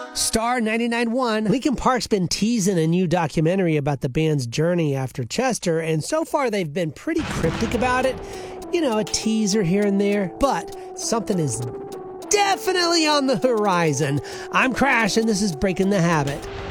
Star 99.1. Linkin Park's been teasing a new documentary about the band's journey after Chester, and so far they've been pretty cryptic about it. You know, a teaser here and there, but something is definitely on the horizon. I'm Crash, and this is Breaking the Habit.